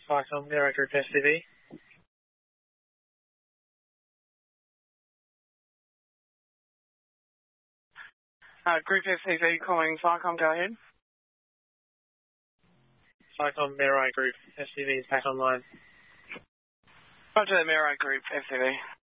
Cyclone Miro Group SCV. Group SCV calling Cyclone, go ahead. Cyclone Miro Group SCV is back online. Roger, Miro Group SCV.